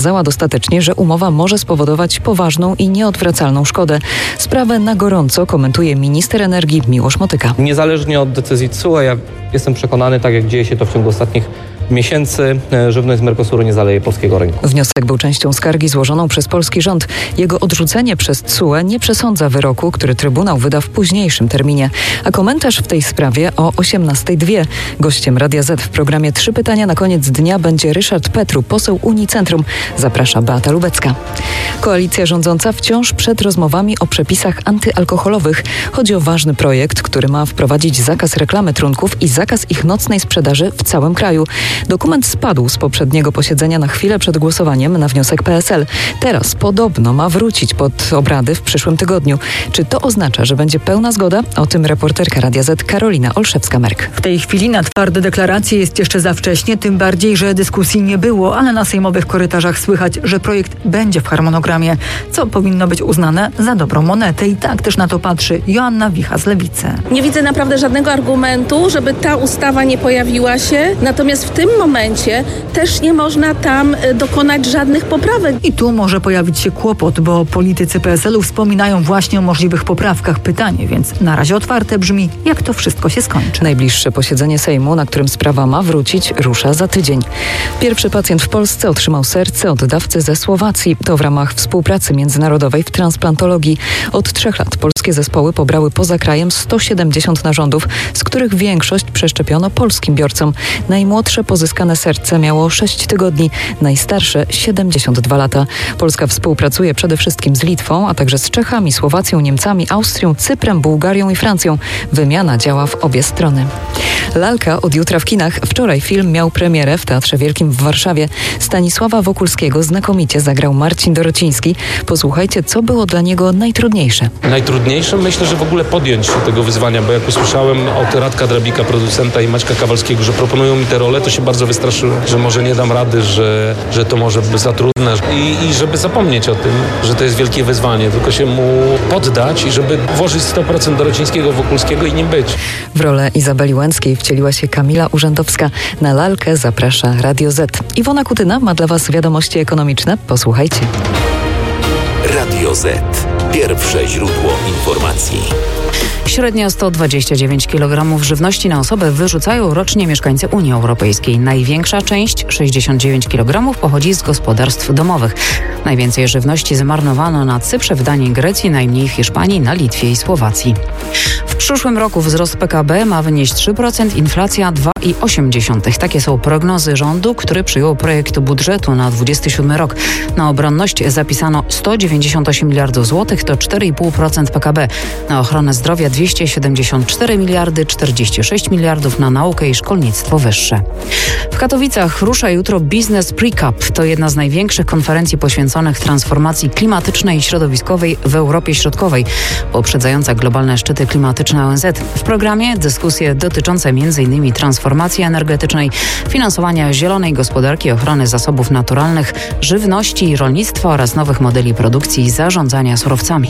wykazała dostatecznie, że umowa może spowodować poważną i nieodwracalną szkodę. Sprawę na gorąco komentuje minister energii Miłosz Motyka. Niezależnie od decyzji TSUE, ja jestem przekonany, tak jak dzieje się to w ciągu ostatnich miesięcy, żywność z Mercosuru nie zaleje polskiego rynku. Wniosek był częścią skargi złożoną przez polski rząd. Jego odrzucenie przez TSUE nie przesądza wyroku, który Trybunał wyda w późniejszym terminie. A komentarz w tej sprawie o 18:02. Gościem Radia Z w programie 3 pytania na koniec dnia będzie Ryszard Petru, poseł Unicentrum. Zaprasza Beata Lubecka. Koalicja rządząca wciąż przed rozmowami o przepisach antyalkoholowych. Chodzi o ważny projekt, który ma wprowadzić zakaz reklamy trunków i zakaz ich nocnej sprzedaży w całym kraju. Dokument spadł z poprzedniego posiedzenia na chwilę przed głosowaniem na wniosek PSL. Teraz podobno ma wrócić pod obrady w przyszłym tygodniu. Czy to oznacza, że będzie pełna zgoda? O tym reporterka Radia Z Karolina Olszewska-Merk. W tej chwili na twarde deklaracje jest jeszcze za wcześnie, tym bardziej, że dyskusji nie było, ale na sejmowych korytarzach słychać, że projekt będzie w harmonogramie, co powinno być uznane za dobrą monetę. I tak też na to patrzy Joanna Wicha z Lewicy. Nie widzę naprawdę żadnego argumentu, żeby ta ustawa nie pojawiła się, natomiast w tym momencie też nie można tam dokonać żadnych poprawek. I tu może pojawić się kłopot, bo politycy PSL-u wspominają właśnie o możliwych poprawkach. Pytanie więc na razie otwarte brzmi, jak to wszystko się skończy. Najbliższe posiedzenie Sejmu, na którym sprawa ma wrócić, rusza za tydzień. Pierwszy pacjent w Polsce otrzymał serce od dawcy ze Słowacji. To w ramach współpracy międzynarodowej w transplantologii. Od 3 lat polskie zespoły pobrały poza krajem 170 narządów, z których większość przeszczepiono polskim biorcom. Najmłodsze pozyskane serce miało 6 tygodni, najstarsze 72 lata. Polska współpracuje przede wszystkim z Litwą, a także z Czechami, Słowacją, Niemcami, Austrią, Cyprem, Bułgarią i Francją. Wymiana działa w obie strony. Lalka od jutra w kinach. Wczoraj film miał premierę w Teatrze Wielkim w Warszawie. Stanisława Wokulskiego znakomicie zagrał Marcin Dorociński. Posłuchajcie, co było dla niego najtrudniejsze. Najtrudniejsze myślę, że w ogóle podjąć się tego wyzwania, bo jak usłyszałem od Radka Drabika, producenta, i Maćka Kawalskiego, że proponują mi tę rolę, to się bardzo wystraszyłem, że może nie dam rady, że to może być za trudne i żeby zapomnieć o tym, że to jest wielkie wyzwanie, tylko się mu poddać i żeby włożyć 100% Dorocińskiego, Wokulskiego i nim być. W rolę Izabeli Łęckiej wcieliła się Kamila Urzędowska. Na lalkę zaprasza Radio Z. Iwona Kutyna ma dla Was wiadomości ekonomiczne. Posłuchajcie. Radio Z. Pierwsze źródło informacji. Średnio 129 kg żywności na osobę wyrzucają rocznie mieszkańcy Unii Europejskiej. Największa część, 69 kg, pochodzi z gospodarstw domowych. Najwięcej żywności zmarnowano na Cyprze, w Danii, Grecji, najmniej w Hiszpanii, na Litwie i Słowacji. W przyszłym roku wzrost PKB ma wynieść 3%, inflacja 2,8%. Takie są prognozy rządu, który przyjął projekt budżetu na 2027 rok. Na obronność zapisano 198 miliardów złotych, to 4,5% PKB. Na ochronę zdrowia 274 miliardy, 46 miliardów na naukę i szkolnictwo wyższe. W Katowicach rusza jutro Business Pre-Cup. To jedna z największych konferencji poświęconych transformacji klimatycznej i środowiskowej w Europie Środkowej, poprzedzająca globalne szczyty klimatyczne ONZ. W programie dyskusje dotyczące m.in. transformacji energetycznej, finansowania zielonej gospodarki, ochrony zasobów naturalnych, żywności i rolnictwa oraz nowych modeli produkcji i zarządzania surowcami.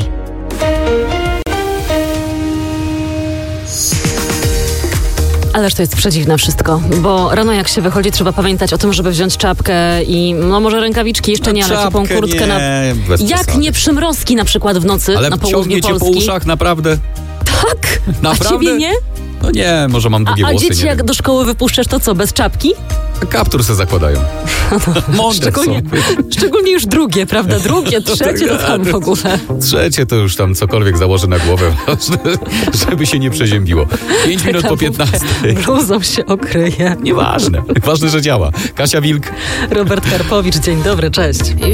Ależ to jest przedziwne wszystko, bo rano jak się wychodzi, trzeba pamiętać o tym, żeby wziąć czapkę i może rękawiczki jeszcze nie, ale ciepłą kurtkę. Jak nie przymrozki na przykład w nocy ale na południu Polski. Ale po uszach, naprawdę? Tak? Naprawdę? A ciebie nie? No nie, może mam długie włosy. A dzieci jak do szkoły wypuszczasz, to co, bez czapki? Kaptur se zakładają. Mądre szczególnie już drugie, prawda? Drugie, trzecie to tam w ogóle. Trzecie to już tam cokolwiek założy na głowę, żeby się nie przeziębiło. 5 minut po 15. Bluzą się okryje. Nieważne. Ważne, że działa. Kasia Wilk. Robert Karpowicz, dzień dobry, cześć.